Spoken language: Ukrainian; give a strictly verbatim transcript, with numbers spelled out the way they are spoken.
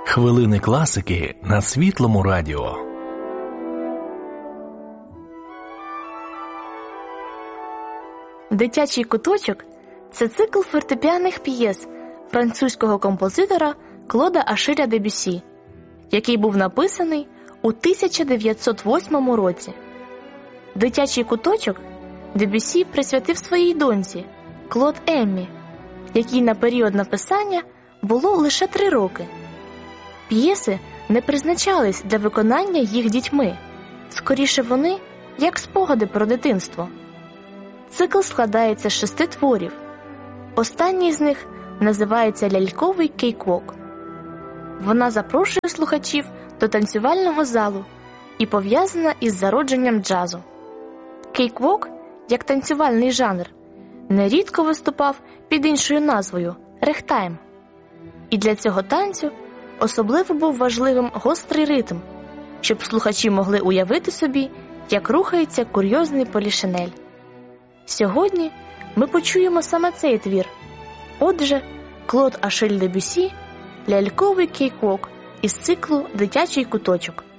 Хвилини класики на Світлому радіо. «Дитячий куточок» – це цикл фортепіаних п'єс французького композитора Клода Ашиля Дебюссі, який був написаний у тисяча дев'ятсот восьмому році. «Дитячий куточок» Дебюссі присвятив своїй доньці Клод Еммі, якій на період написання було лише три роки. П'єси не призначались для виконання їх дітьми, скоріше вони як спогади про дитинство. Цикл складається з шести творів. Останній з них називається «Ляльковий кейквок». Вона запрошує слухачів до танцювального залу і пов'язана із зародженням джазу. Кейквок, як танцювальний жанр, нерідко виступав під іншою назвою – регтайм. І для цього танцю особливо був важливим гострий ритм, щоб слухачі могли уявити собі, як рухається курйозний полішинель. Сьогодні ми почуємо саме цей твір. Отже, Клод Ашиль Дебюссі «Ляльковий кейквок» із циклу «Дитячий куточок».